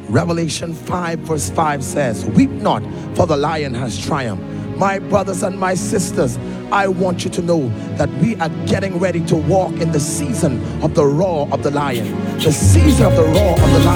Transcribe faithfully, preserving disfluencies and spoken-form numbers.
Revelation five verse five says, weep not, for the lion has triumphed. My brothers and my sisters, I want you to know that we are getting ready to walk in the season of the roar of the lion. The season of the roar of the lion.